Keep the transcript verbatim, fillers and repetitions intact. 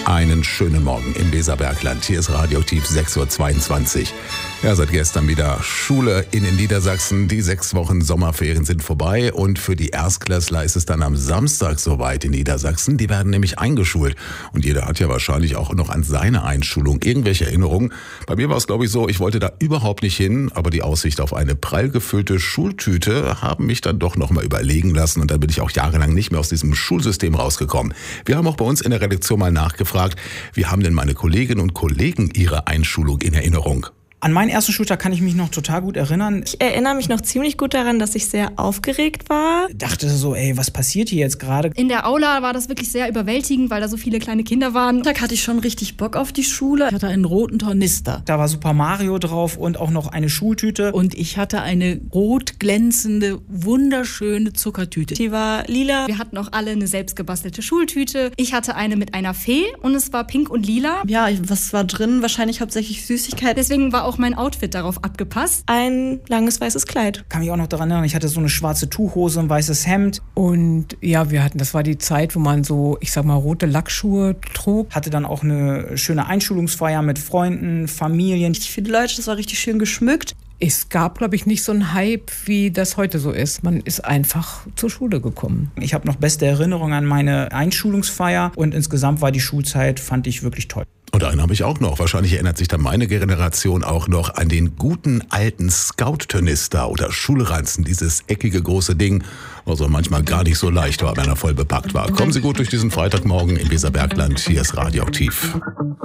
Einen schönen Morgen im Weserbergland. Hier ist Radioaktiv sechs Uhr zweiundzwanzig. Ja, seit gestern wieder Schule in den Niedersachsen. Die sechs Wochen Sommerferien sind vorbei und für die Erstklässler ist es dann am Samstag soweit in Niedersachsen. Die werden nämlich eingeschult und jeder hat ja wahrscheinlich auch noch an seine Einschulung irgendwelche Erinnerungen. Bei mir war es, glaube ich, so, ich wollte da überhaupt nicht hin, aber die Aussicht auf eine prall gefüllte Schultüte haben mich dann doch noch mal überlegen lassen und dann bin ich auch jahrelang nicht mehr aus diesem Schulsystem rausgekommen. Wir haben auch bei uns in der Redaktion mal nachgefragt, wie haben denn meine Kolleginnen und Kollegen ihre Einschulung in Erinnerung? An meinen ersten Schultag kann ich mich noch total gut erinnern. Ich erinnere mich noch ziemlich gut daran, dass ich sehr aufgeregt war. Ich dachte so, ey, was passiert hier jetzt gerade? In der Aula war das wirklich sehr überwältigend, weil da so viele kleine Kinder waren. Da hatte ich schon richtig Bock auf die Schule. Ich hatte einen roten Tornister. Da war Super Mario drauf und auch noch eine Schultüte. Und ich hatte eine rot glänzende, wunderschöne Zuckertüte. Die war lila. Wir hatten auch alle eine selbstgebastelte Schultüte. Ich hatte eine mit einer Fee und es war pink und lila. Ja, was war drin? Wahrscheinlich hauptsächlich Süßigkeiten. Deswegen war auch mein Outfit darauf abgepasst. Ein langes weißes Kleid. Kann mich auch noch daran erinnern, ich hatte so eine schwarze Tuchhose, ein weißes Hemd. Und ja, wir hatten, das war die Zeit, wo man so, ich sag mal, rote Lackschuhe trug. Hatte dann auch eine schöne Einschulungsfeier mit Freunden, Familien. Richtig viele Leute, das war richtig schön geschmückt. Es gab, glaube ich, nicht so einen Hype, wie das heute so ist. Man ist einfach zur Schule gekommen. Ich habe noch beste Erinnerungen an meine Einschulungsfeier und insgesamt war die Schulzeit, fand ich wirklich toll. Und einen habe ich auch noch. Wahrscheinlich erinnert sich dann meine Generation auch noch an den guten alten Scout-Turnister oder Schulranzen, dieses eckige große Ding, was auch manchmal gar nicht so leicht war, wenn er voll bepackt war. Kommen Sie gut durch diesen Freitagmorgen im Weserbergland. Hier ist Radioaktiv.